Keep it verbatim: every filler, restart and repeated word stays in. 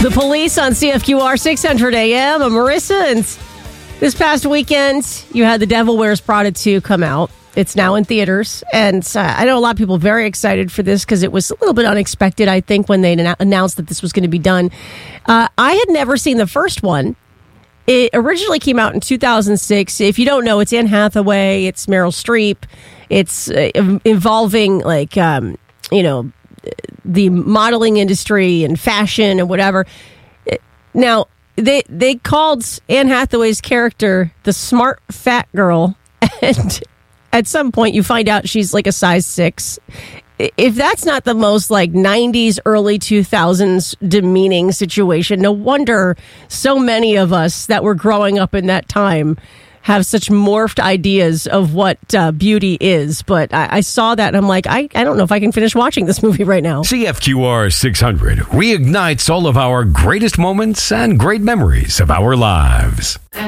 The Police on C F Q R six hundred A M. I'm Marissa, and this past weekend, you had The Devil Wears Prada two come out. It's now in theaters, and uh, I know a lot of people are very excited for this because it was a little bit unexpected, I think, when they an- announced that this was going to be done. Uh, I had never seen the first one. It originally came out in two thousand six. If you don't know, it's Anne Hathaway, it's Meryl Streep, it's uh, involving, like, um, you know, the modeling industry and fashion and whatever. Now, they they called Anne Hathaway's character the smart fat girl, and at some point you find out she's like a size six. If that's not the most like nineties, early two thousands demeaning situation, no wonder so many of us that were growing up in that time have such morphed ideas of what uh, beauty is. But I, I saw that and I'm like, I, I don't know if I can finish watching this movie right now. C F Q R six hundred reignites all of our greatest moments and great memories of our lives.